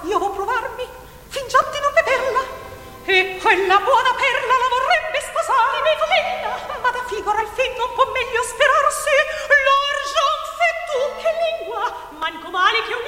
io vo provarmi, fingiat di non vederla. E quella buona perla la vorrebbe sposare mia figlia, ma da figura al fin non può meglio sperarsi. L'argent fait tu che lingua, manco male che un